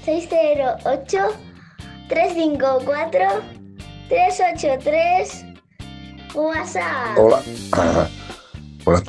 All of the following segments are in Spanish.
608-354-383. WhatsApp. Hola. Hola.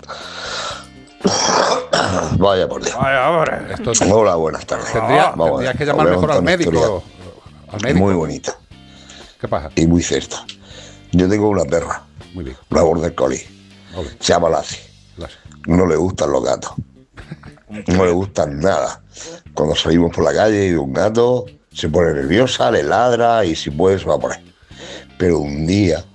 Vaya por Dios. Vaya, hombre. Hola, buenas tardes. Tendrías que llamar mejor al médico. Muy bonita. ¿Qué pasa? Y muy cierta. Yo tengo una perra. Muy bien. Una border collie. Se llama Lassie. No le gustan los gatos. No le gustan nada. Cuando salimos por la calle y ve un gato, se pone nerviosa, le ladra y si puede se va a poner. Pero un día,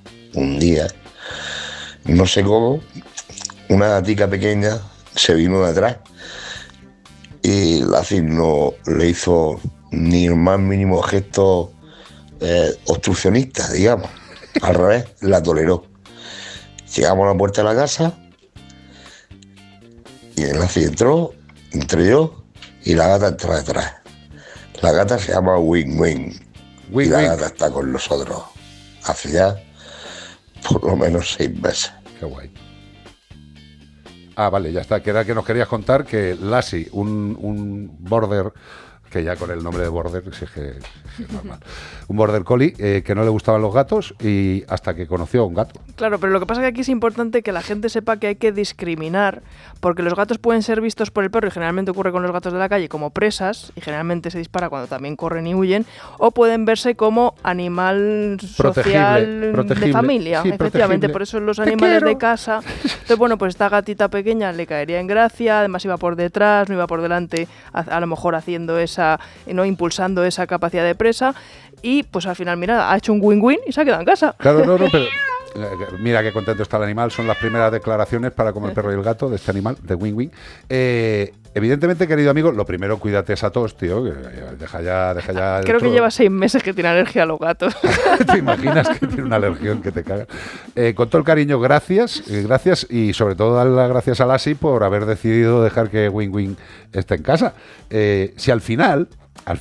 no sé cómo, una gatica pequeña se vino de atrás y Lassie no le hizo ni el más mínimo gesto obstruccionista, digamos. Al revés, la toleró. Llegamos a la puerta de la casa y el Lassie entré yo y la gata entró detrás. La gata se llama Win-Win. Y la gata está con nosotros hace ya por lo menos 6 meses. Qué guay. Ah, vale, ya está. Que era que nos querías contar que Lassie, un border, que ya con el nombre de border, sí, es que es normal. Un border collie que no le gustaban los gatos y hasta que conoció a un gato. Claro, pero lo que pasa es que aquí es importante que la gente sepa que hay que discriminar, porque los gatos pueden ser vistos por el perro, y generalmente ocurre con los gatos de la calle, como presas, y generalmente se dispara cuando también corren y huyen, o pueden verse como animal social de familia, sí, efectivamente, por eso los animales de casa. Entonces, bueno, pues esta gatita pequeña le caería en gracia, además iba por detrás, no iba por delante, a lo mejor haciendo no impulsando esa capacidad de presa, y pues al final, mira, ha hecho un win-win y se ha quedado en casa. Claro, no, pero mira qué contento está el animal. Son las primeras declaraciones para como el perro y el gato de este animal, de win-win. Evidentemente, querido amigo, lo primero, cuídate esa tos, tío, que deja ya creo que lleva 6 meses que tiene alergia a los gatos. ¿Te imaginas que tiene una alergión que te caga? Con todo el cariño, gracias y sobre todo dar las gracias a Lassie por haber decidido dejar que Win-Win esté en casa. Si al final,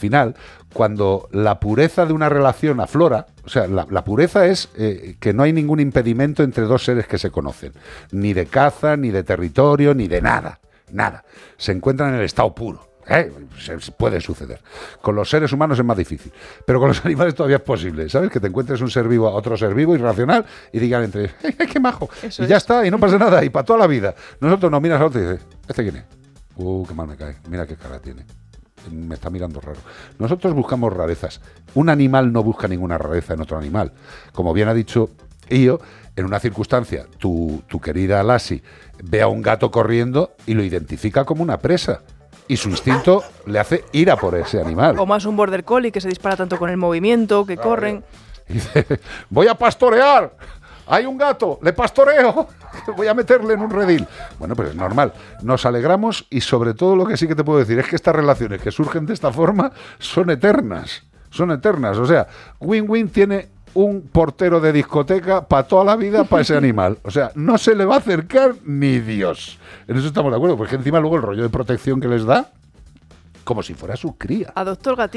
cuando la pureza de una relación aflora, o sea, la pureza es que no hay ningún impedimento entre dos seres que se conocen, ni de caza, ni de territorio, ni de nada. Se encuentran en el estado puro. Puede suceder. Con los seres humanos es más difícil, pero con los animales todavía es posible, ¿sabes? Que te encuentres un ser vivo a otro ser vivo irracional y digan entre ellos, ¡qué majo! Eso y ya está, y no pasa nada, y para toda la vida. Nosotros nos miras a otro y dices, ¿este quién es? Qué mal me cae, mira qué cara tiene. Me está mirando raro. Nosotros buscamos rarezas. Un animal no busca ninguna rareza en otro animal. Como bien ha dicho Io, en una circunstancia, tu querida Lassie ve a un gato corriendo y lo identifica como una presa. Y su instinto le hace ir a por ese animal. O más un border collie que se dispara tanto con el movimiento, que corren. Y dice, voy a pastorear. Hay un gato, le pastoreo, voy a meterle en un redil. Bueno, pues es normal. Nos alegramos y sobre todo lo que sí que te puedo decir es que estas relaciones que surgen de esta forma son eternas. O sea, Win-Win tiene un portero de discoteca para toda la vida para ese animal. O sea, no se le va a acercar ni Dios. En eso estamos de acuerdo, porque encima luego el rollo de protección que les da, como si fuera su cría. Adoptó el gatito.